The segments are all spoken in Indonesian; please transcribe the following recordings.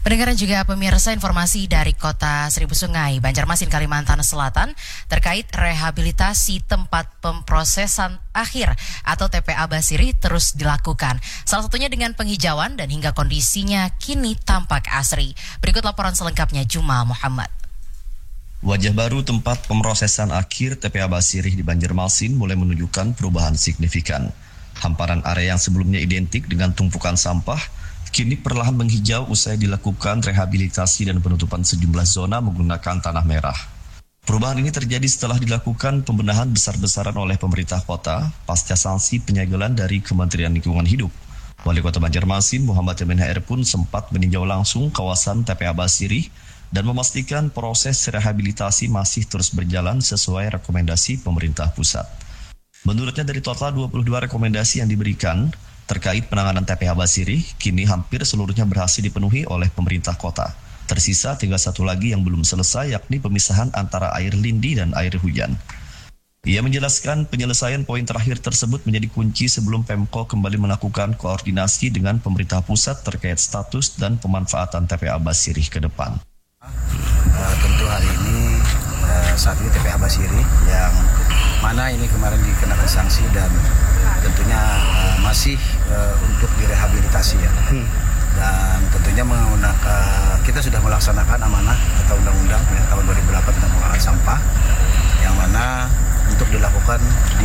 Pendengar juga pemirsa, informasi dari Kota Seribu Sungai, Banjarmasin, Kalimantan Selatan terkait rehabilitasi tempat pemprosesan akhir atau TPA Basiri terus dilakukan. Salah satunya dengan penghijauan dan hingga kondisinya kini tampak asri. Berikut laporan selengkapnya Juma Muhammad. Wajah baru tempat pemrosesan akhir TPA Basiri di Banjarmasin mulai menunjukkan perubahan signifikan. Hamparan area yang sebelumnya identik dengan tumpukan sampah kini perlahan menghijau usai dilakukan rehabilitasi dan penutupan sejumlah zona menggunakan tanah merah. Perubahan ini terjadi setelah dilakukan pembenahan besar-besaran oleh pemerintah kota pasca sanksi penyegelan dari Kementerian Lingkungan Hidup. Wali Kota Banjarmasin Muhammad Yamin HR pun sempat meninjau langsung kawasan TPA Basiri dan memastikan proses rehabilitasi masih terus berjalan sesuai rekomendasi pemerintah pusat. Menurutnya dari total 22 rekomendasi yang diberikan terkait penanganan TPA Basiri, kini hampir seluruhnya berhasil dipenuhi oleh pemerintah kota. Tersisa tinggal satu lagi yang belum selesai, yakni pemisahan antara air lindi dan air hujan. Ia menjelaskan penyelesaian poin terakhir tersebut menjadi kunci sebelum Pemko kembali melakukan koordinasi dengan pemerintah pusat terkait status dan pemanfaatan TPA Basiri ke depan. Tentu hari ini saat ini TPA Basiri yang mana ini kemarin dikenakan sanksi dan tentunya masih untuk direhabilitasi ya. Dan tentunya kita sudah melaksanakan amanah atau undang-undang ya, tahun 2008 tentang pengelolaan sampah yang mana untuk dilakukan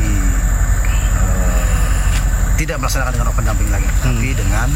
tidak melaksanakan dengan open dumping lagi, tapi dengan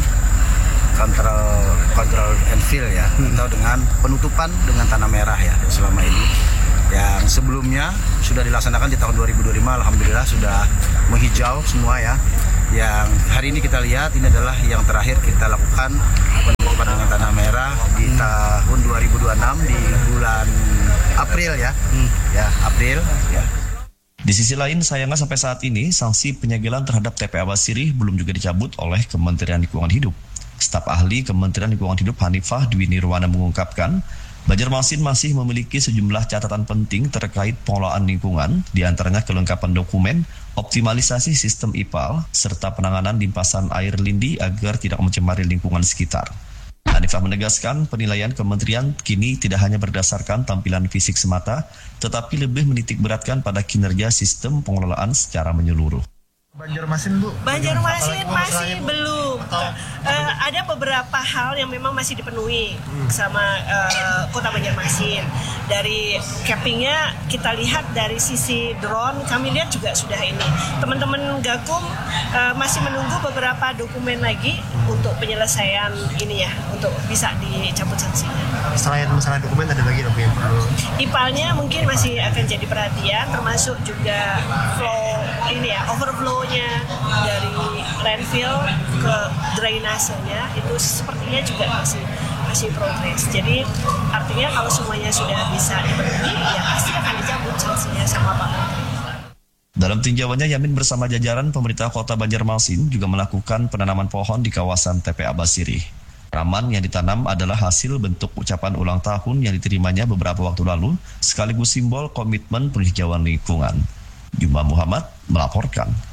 control and fill ya, atau dengan penutupan dengan tanah merah ya selama ini. Yang sebelumnya sudah dilaksanakan di tahun 2025, alhamdulillah sudah menghijau semua ya. Yang hari ini kita lihat ini adalah yang terakhir kita lakukan penutupan dengan tanah merah di tahun 2026 di bulan April ya. Ya, April ya. Di sisi lain, sayangnya sampai saat ini sanksi penyegelan terhadap TPA Basiri belum juga dicabut oleh Kementerian Lingkungan Hidup. Staf ahli Kementerian Lingkungan Hidup Hanifah Dwi Nirwana mengungkapkan, Banjarmasin masih memiliki sejumlah catatan penting terkait pengelolaan lingkungan, di antaranya kelengkapan dokumen, optimalisasi sistem IPAL, serta penanganan limpasan air lindi agar tidak mencemari lingkungan sekitar. Hanifah menegaskan penilaian kementerian kini tidak hanya berdasarkan tampilan fisik semata, tetapi lebih menitik beratkan pada kinerja sistem pengelolaan secara menyeluruh. Banjarmasin Bu? Banjarmasin masih belum. Ada beberapa hal yang memang masih dipenuhi sama Kota Banjarmasin. Dari cappingnya kita lihat dari sisi drone, kami lihat juga sudah ini. Teman-teman Gakum masih menunggu beberapa dokumen lagi untuk penyelesaian ini ya, untuk bisa dicabut sanksinya. Selain masalah dokumen ada lagi dong yang perlu? IPAL-nya mungkin masih akan jadi perhatian, termasuk juga overflow-nya dari landfill ke drainasenya itu sepertinya juga masih progres. Jadi artinya kalau semuanya sudah bisa dipenuhi, ya pasti akan dicabut sanksinya sama Pak Menteri. Dalam tinjauannya, Yamin bersama jajaran pemerintah Kota Banjarmasin juga melakukan penanaman pohon di kawasan TPA Basiri. Tanaman yang ditanam adalah hasil bentuk ucapan ulang tahun yang diterimanya beberapa waktu lalu, sekaligus simbol komitmen penghijauan lingkungan. Juma Muhammad melaporkan.